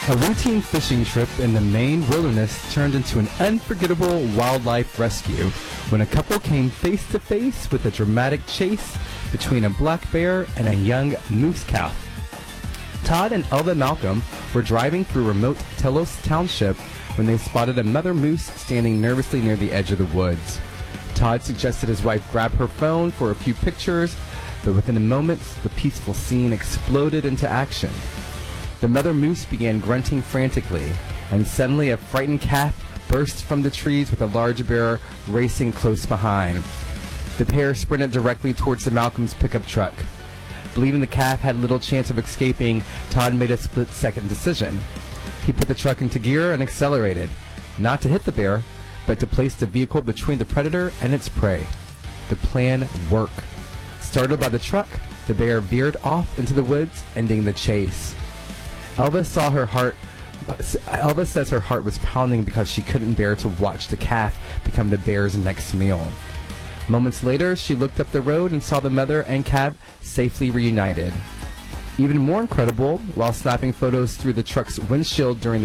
A routine fishing trip in the Maine wilderness turned into an unforgettable wildlife rescue when a couple came face to face with a dramatic chase between a black bear and a young moose calf. Todd and Elva Malcolm were driving through remote Telos Township when they spotted a mother moose standing nervously near the edge of the woods. Todd suggested his wife grab her phone for a few pictures, but within a moment, the peaceful scene exploded into action. The mother moose began grunting frantically, and suddenly a frightened calf burst from the trees with a large bear racing close behind. The pair sprinted directly towards the Malcolms' pickup truck. Believing the calf had little chance of escaping, Todd made a split-second decision. He put the truck into gear and accelerated, not to hit the bear, but to place the vehicle between the predator and its prey. The plan worked. Startled by the truck, the bear veered off into the woods, ending the chase. Elva says her heart was pounding because she couldn't bear to watch the calf become the bear's next meal. Moments later, she looked up the road and saw the mother and calf safely reunited. Even more incredible, while snapping photos through the truck's windshield during